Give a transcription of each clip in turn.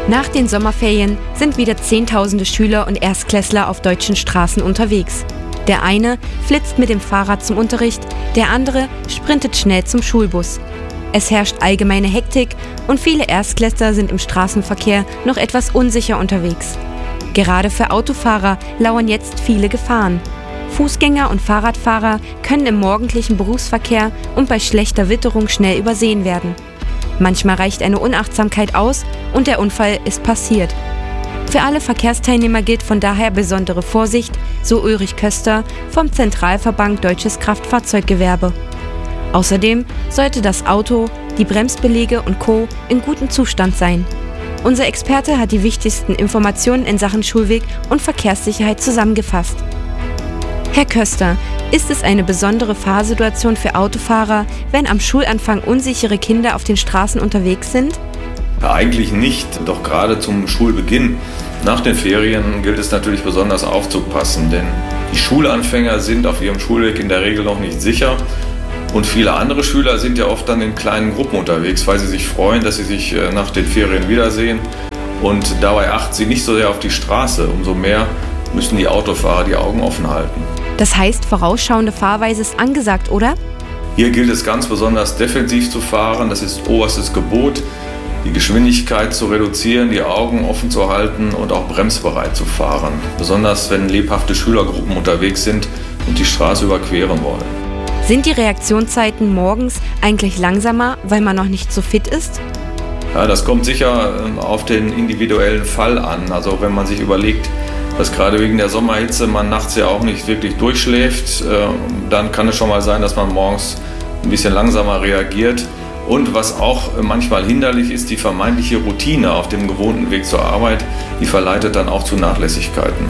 Nach den Sommerferien sind wieder Zehntausende Schüler und Erstklässler auf deutschen Straßen unterwegs. Der eine flitzt mit dem Fahrrad zum Unterricht, der andere sprintet schnell zum Schulbus. Es herrscht allgemeine Hektik und viele Erstklässler sind im Straßenverkehr noch etwas unsicher unterwegs. Gerade für Autofahrer lauern jetzt viele Gefahren. Fußgänger und Fahrradfahrer können im morgendlichen Berufsverkehr und bei schlechter Witterung schnell übersehen werden. Manchmal reicht eine Unachtsamkeit aus und der Unfall ist passiert. Für alle Verkehrsteilnehmer gilt von daher besondere Vorsicht, so Ulrich Köster vom Zentralverband Deutsches Kraftfahrzeuggewerbe. Außerdem sollte das Auto, die Bremsbeläge und Co. in gutem Zustand sein. Unser Experte hat die wichtigsten Informationen in Sachen Schulweg und Verkehrssicherheit zusammengefasst. Herr Köster, ist es eine besondere Fahrsituation für Autofahrer, wenn am Schulanfang unsichere Kinder auf den Straßen unterwegs sind? Ja, eigentlich nicht, doch gerade zum Schulbeginn. Nach den Ferien gilt es natürlich besonders aufzupassen, denn die Schulanfänger sind auf ihrem Schulweg in der Regel noch nicht sicher und viele andere Schüler sind ja oft dann in kleinen Gruppen unterwegs, weil sie sich freuen, dass sie sich nach den Ferien wiedersehen und dabei achten sie nicht so sehr auf die Straße, umso mehr müssen die Autofahrer die Augen offen halten. Das heißt, vorausschauende Fahrweise ist angesagt, oder? Hier gilt es ganz besonders defensiv zu fahren, das ist oberstes Gebot, die Geschwindigkeit zu reduzieren, die Augen offen zu halten und auch bremsbereit zu fahren. Besonders wenn lebhafte Schülergruppen unterwegs sind und die Straße überqueren wollen. Sind die Reaktionszeiten morgens eigentlich langsamer, weil man noch nicht so fit ist? Ja, das kommt sicher auf den individuellen Fall an. Also wenn man sich überlegt, dass gerade wegen der Sommerhitze man nachts ja auch nicht wirklich durchschläft, dann kann es schon mal sein, dass man morgens ein bisschen langsamer reagiert. Und was auch manchmal hinderlich ist, die vermeintliche Routine auf dem gewohnten Weg zur Arbeit, die verleitet dann auch zu Nachlässigkeiten.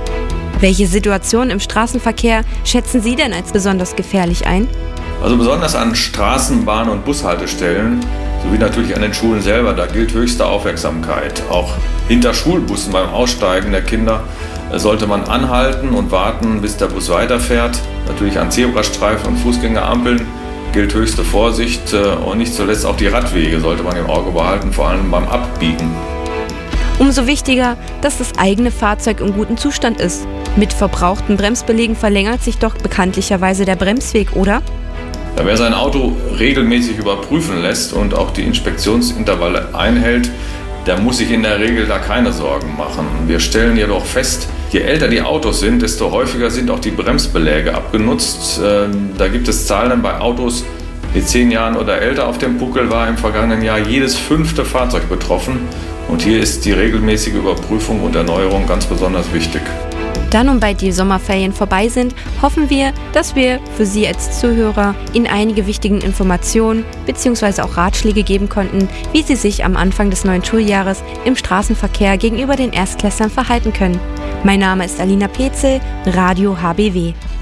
Welche Situationen im Straßenverkehr schätzen Sie denn als besonders gefährlich ein? Also besonders an Straßenbahn- und Bushaltestellen, sowie natürlich an den Schulen selber, da gilt höchste Aufmerksamkeit. Auch hinter Schulbussen beim Aussteigen der Kinder sollte man anhalten und warten, bis der Bus weiterfährt. Natürlich an Zebrastreifen und Fußgängerampeln gilt höchste Vorsicht und nicht zuletzt auch die Radwege sollte man im Auge behalten, vor allem beim Abbiegen. Umso wichtiger, dass das eigene Fahrzeug in gutem Zustand ist. Mit verbrauchten Bremsbelägen verlängert sich doch bekanntlicherweise der Bremsweg, oder? Ja, wer sein Auto regelmäßig überprüfen lässt und auch die Inspektionsintervalle einhält, der muss sich in der Regel da keine Sorgen machen. Wir stellen jedoch fest, je älter die Autos sind, desto häufiger sind auch die Bremsbeläge abgenutzt. Da gibt es Zahlen bei Autos mit 10 Jahren oder älter auf dem Buckel, war im vergangenen Jahr jedes 5. Fahrzeug betroffen. Und hier ist die regelmäßige Überprüfung und Erneuerung ganz besonders wichtig. Da nun bald die Sommerferien vorbei sind, hoffen wir, dass wir für Sie als Zuhörer Ihnen einige wichtige Informationen bzw. auch Ratschläge geben konnten, wie Sie sich am Anfang des neuen Schuljahres im Straßenverkehr gegenüber den Erstklässlern verhalten können. Mein Name ist Alina Petzel, Radio HBW.